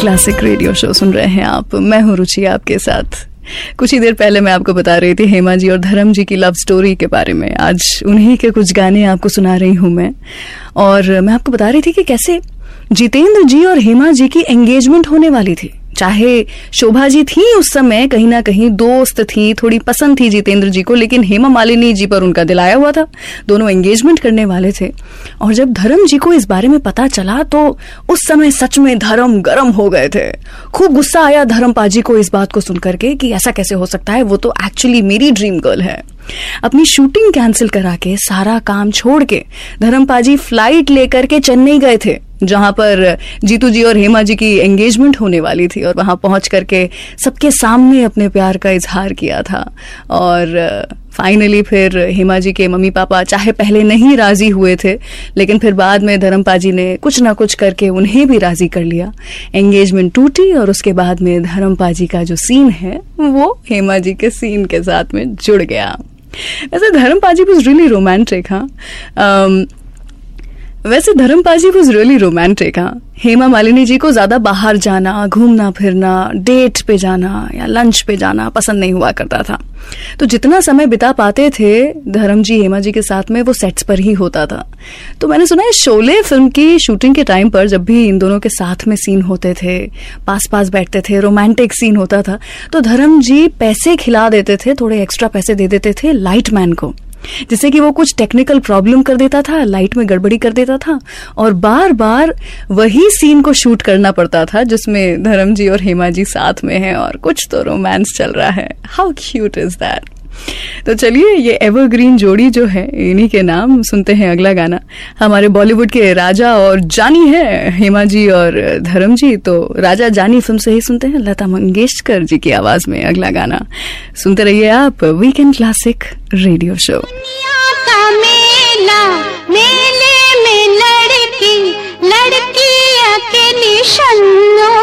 Classic radio show सुन रहे हैं आप। मैं हूं रुचि आपके साथ। कुछ ही देर पहले मैं आपको बता रही थी हेमा जी और धर्म जी की लव स्टोरी के बारे में। आज उन्हीं के कुछ गाने आपको सुना रही हूं मैं। और मैं आपको बता रही थी कि कैसे जितेंद्र जी और हेमा जी की एंगेजमेंट होने वाली थी। चाहे शोभा जी थी उस समय कहीं ना कहीं दोस्त थी, थोड़ी पसंद थी जितेंद्र जी को, लेकिन हेमा मालिनी जी पर उनका दिल आया हुआ था। दोनों एंगेजमेंट करने वाले थे। और जब धर्म जी को इस बारे में पता चला तो उस समय सच में धर्म गरम हो गए थे। खूब गुस्सा आया धर्म पाजी को इस बात को सुनकर के कि ऐसा कैसे हो सकता है, वो तो एक्चुअली मेरी ड्रीम गर्ल है। अपनी शूटिंग कैंसिल करा के सारा काम छोड़ के धर्म पाजी फ्लाइट लेकर के चेन्नई गए थे, जहां पर जीतू जी और हेमा जी की एंगेजमेंट होने वाली थी। और वहां पहुंच करके सबके सामने अपने प्यार का इजहार किया था। और फाइनली फिर हेमा जी के मम्मी पापा चाहे पहले नहीं राजी हुए थे, लेकिन फिर बाद में धर्म पाजी ने कुछ ना कुछ करके उन्हें भी राजी कर लिया। एंगेजमेंट टूटी और उसके बाद में धर्म पाजी का जो सीन है वो हेमा जी के सीन के साथ में जुड़ गया। वैसे धर्म पाजी वाज रियली रोमांटिक। हाँ, हेमा मालिनी जी को ज्यादा बाहर जाना, घूमना फिरना, डेट पे जाना या लंच पे जाना पसंद नहीं हुआ करता था। तो जितना समय बिता पाते थे धर्म जी हेमा जी के साथ में वो सेट्स पर ही होता था। तो मैंने सुना है शोले फिल्म की शूटिंग के टाइम पर जब भी इन दोनों के साथ में सीन होते थे, पास पास बैठते थे, रोमांटिक सीन होता था, तो धर्म जी पैसे खिला देते थे, थोड़े एक्स्ट्रा पैसे दे देते थे लाइटमैन को, जिससे कि वो कुछ टेक्निकल प्रॉब्लम कर देता था, लाइट में गड़बड़ी कर देता था और बार बार वही सीन को शूट करना पड़ता था जिसमें धर्म जी और हेमा जी साथ में हैं और कुछ तो रोमांस चल रहा है। How cute is that. तो चलिए ये एवरग्रीन जोड़ी जो है इन्हीं के नाम सुनते हैं अगला गाना। हमारे बॉलीवुड के राजा और जानी है हेमा जी और धर्म जी, तो राजा जानी फिल्म से ही सुनते हैं लता मंगेशकर जी की आवाज में अगला गाना। सुनते रहिए आप वीकेंड क्लासिक रेडियो शो। दुनिया का मेला